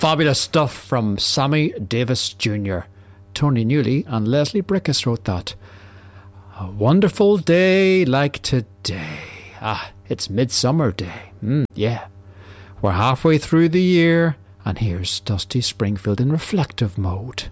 Fabulous stuff from Sammy Davis Jr. Tony Newley and Leslie Brickus wrote that. A wonderful day like today. It's Midsummer Day. Yeah. We're halfway through the year, and here's Dusty Springfield in reflective mode.